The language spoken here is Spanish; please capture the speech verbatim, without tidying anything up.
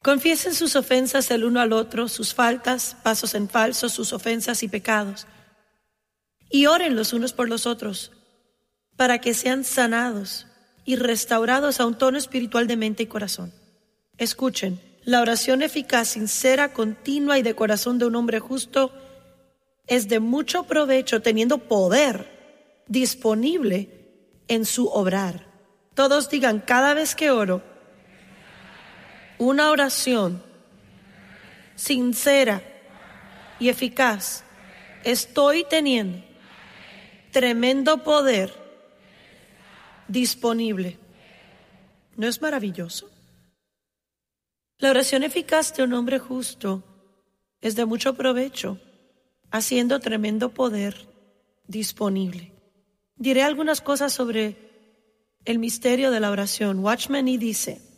Confiesen sus ofensas el uno al otro, sus faltas, pasos en falso, sus ofensas y pecados. Y oren los unos por los otros, para que sean sanados y restaurados a un tono espiritual de mente y corazón. Escuchen, la oración eficaz, sincera, continua y de corazón de un hombre justo es de mucho provecho, teniendo poder disponible en su obrar. Todos digan, cada vez que oro, una oración sincera y eficaz, estoy teniendo tremendo poder disponible. ¿No es maravilloso? La oración eficaz de un hombre justo es de mucho provecho, haciendo tremendo poder disponible. Diré algunas cosas sobre el misterio de la oración. Watchman Nee dice,